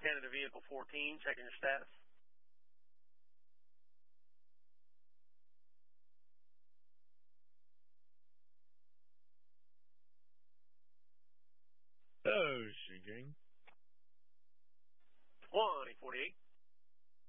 Canada Vehicle 14, checking your status. Oh, Seeking. 2048.